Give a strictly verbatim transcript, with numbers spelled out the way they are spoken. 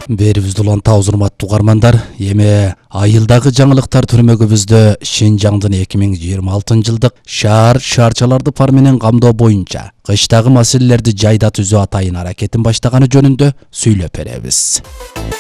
Берибизди улантабыз урматтуу угармандар. Эми айылдагы жаңылыктар түрмөгүбүздө Шинжаңдын эки миң жыйырма алтынчы жылдык шаар шаарчаларды пар менен камдоо боюнча кыштагы маселелерди жайда түзүү атайын аракетин баштаганы жөнүндө сүйлөп беребиз.